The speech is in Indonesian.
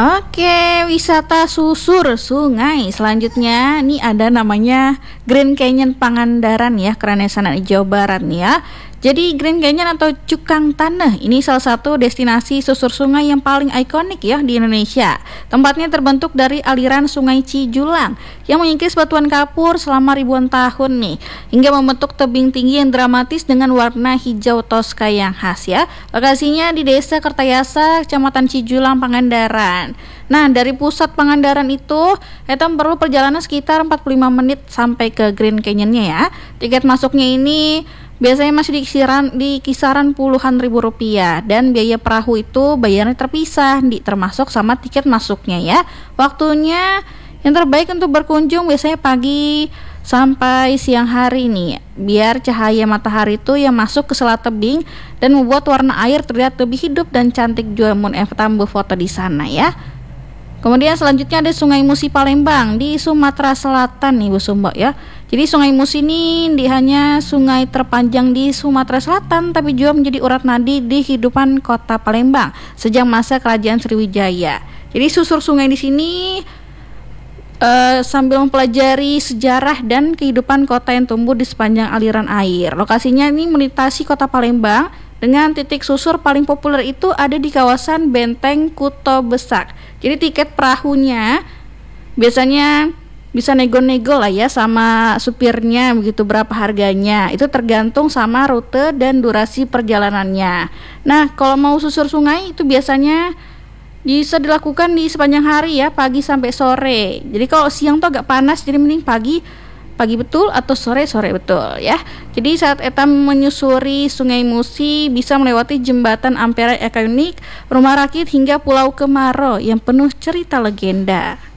Oke, wisata susur sungai. Selanjutnya, ini ada namanya Grand Canyon Pangandaran ya, Kerenesan di Jawa Barat nih ya. Jadi Grand Canyon atau Cukang Taneuh ini salah satu destinasi susur sungai yang paling ikonik ya di Indonesia. Tempatnya terbentuk dari aliran Sungai Cijulang yang mengikis batuan kapur selama ribuan tahun nih, hingga membentuk tebing tinggi yang dramatis dengan warna hijau toska yang khas ya. Lokasinya di Desa Kertayasa, Kecamatan Cijulang, Pangandaran. Nah, dari pusat Pangandaran itu, kita perlu perjalanan sekitar 45 menit sampai ke Grand Canyonnya ya. Tiket masuknya ini biasanya masih di kisaran puluhan ribu rupiah, dan biaya perahu itu bayarnya terpisah termasuk sama tiket masuknya ya. Waktunya yang terbaik untuk berkunjung biasanya pagi sampai siang hari nih, biar cahaya matahari itu yang masuk ke sela tebing dan membuat warna air terlihat lebih hidup dan cantik juga. Tambuh foto di sana ya. Kemudian selanjutnya ada Sungai Musi Palembang di Sumatera Selatan nih Bu Sumbo ya. Jadi Sungai Musi ini hanya sungai terpanjang di Sumatera Selatan, tapi juga menjadi urat nadi di kehidupan kota Palembang sejak masa Kerajaan Sriwijaya. Jadi susur sungai di sini sambil mempelajari sejarah dan kehidupan kota yang tumbuh di sepanjang aliran air. Lokasinya ini melintasi kota Palembang, dengan titik susur paling populer itu ada di kawasan Benteng Kuto Besak. Jadi tiket perahunya biasanya bisa nego-nego lah ya sama supirnya, begitu berapa harganya. Itu tergantung sama rute dan durasi perjalanannya. Nah, kalau mau susur sungai itu biasanya bisa dilakukan di sepanjang hari ya, pagi sampai sore. Jadi kalau siang tuh agak panas, jadi mending pagi betul atau sore betul ya. Jadi saat Eta menyusuri Sungai Musi bisa melewati jembatan Ampera ikonik, rumah rakit hingga Pulau Kemaro yang penuh cerita legenda.